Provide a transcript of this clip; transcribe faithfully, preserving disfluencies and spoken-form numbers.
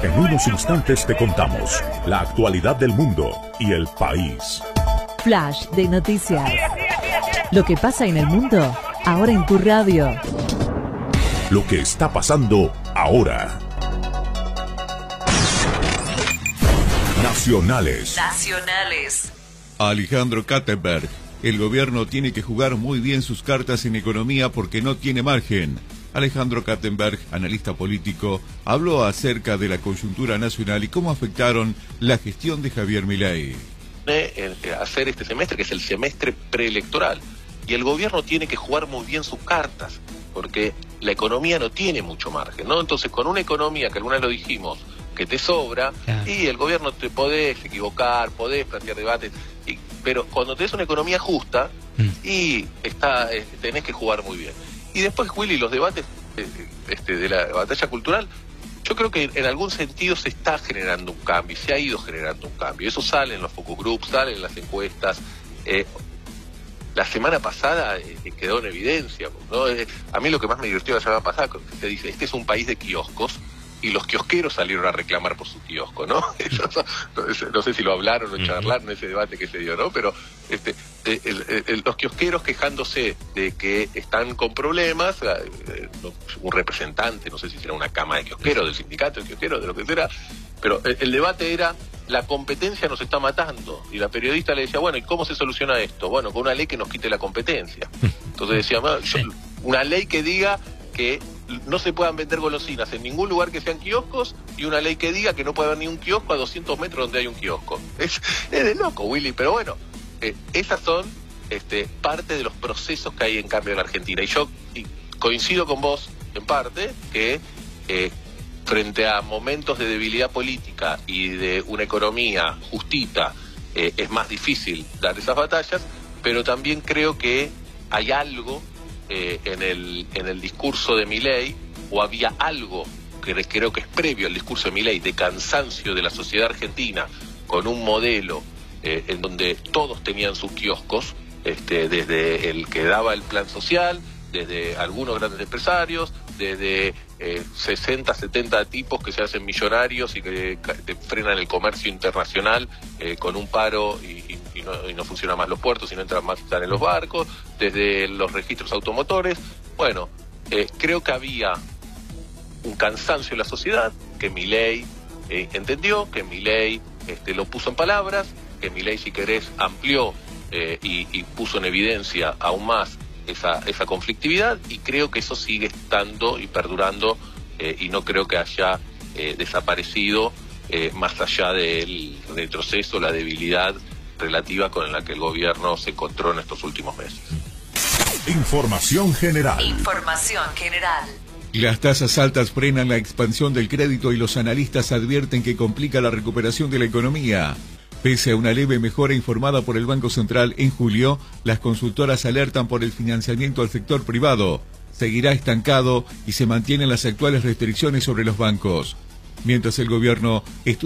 En unos instantes te contamos la actualidad del mundo y el país. Flash de noticias. Lo que pasa en el mundo, ahora en tu radio. Lo que está pasando ahora. Nacionales. Nacionales. Alejandro Kattenberg. El gobierno tiene que jugar muy bien sus cartas en economía porque no tiene margen. Alejandro Kattenberg, analista político, habló acerca de la coyuntura nacional y cómo afectaron la gestión de Javier Milei. De hacer este semestre, que es el semestre preelectoral, y el gobierno tiene que jugar muy bien sus cartas, porque la economía no tiene mucho margen, ¿no? Entonces, con una economía, que alguna vez lo dijimos, que te sobra, yeah. y el gobierno te podés equivocar, podés plantear debates, y, pero cuando tenés una economía justa, mm. y está, eh, tenés que jugar muy bien. Y después, Willy, los debates eh, este, de la batalla cultural, yo creo que en algún sentido se está generando un cambio, se ha ido generando un cambio. Eso sale en los focus groups, sale en las encuestas. Eh, la semana pasada eh, quedó en evidencia, ¿no? Eh, a mí lo que más me divirtió la semana pasada, que se dice, este es un país de kioscos, y los kiosqueros salieron a reclamar por su kiosco, ¿no? no, no sé si lo hablaron o charlaron en ese debate que se dio, ¿no? Pero este, el, el, el, los kiosqueros quejándose de que están con problemas, eh, un representante, no sé si será una cama de kiosqueros, del sindicato de kiosqueros, de lo que sea, pero el, el debate era, la competencia nos está matando, y la periodista le decía, bueno, ¿y cómo se soluciona esto? Bueno, con una ley que nos quite la competencia. Entonces decía, bueno, yo, una ley que diga que no se puedan vender golosinas en ningún lugar que sean kioscos, y una ley que diga que no puede haber ni un kiosco a doscientos metros donde hay un kiosco. Es, es de loco, Willy, pero bueno, eh, esas son este, parte de los procesos que hay en cambio en la Argentina. Y yo y coincido con vos, en parte, que eh, frente a momentos de debilidad política y de una economía justita, eh, es más difícil dar esas batallas, pero también creo que hay algo Eh, en el en el discurso de Milei, o había algo que creo que es previo al discurso de Milei, de cansancio de la sociedad argentina con un modelo eh, en donde todos tenían sus kioscos, este, desde el que daba el plan social, desde algunos grandes empresarios, desde eh, sesenta, setenta tipos que se hacen millonarios y que, que frenan el comercio internacional eh, con un paro y, y, y, no, y no funcionan más los puertos y no entran más están en los barcos, desde los registros automotores. Bueno, eh, creo que había un cansancio en la sociedad que Milei eh, entendió, que Milei este, lo puso en palabras, que Milei, si querés, amplió eh, y, y puso en evidencia aún más esa, esa conflictividad, y creo que eso sigue estando y perdurando eh, y no creo que haya eh, desaparecido eh, más allá del retroceso, la debilidad relativa con la que el gobierno se encontró en estos últimos meses. Información general. Información general. Las tasas altas frenan la expansión del crédito y los analistas advierten que complica la recuperación de la economía. Pese a una leve mejora informada por el Banco Central en julio, las consultoras alertan por el financiamiento al sector privado. Seguirá estancado y se mantienen las actuales restricciones sobre los bancos. Mientras el gobierno estudia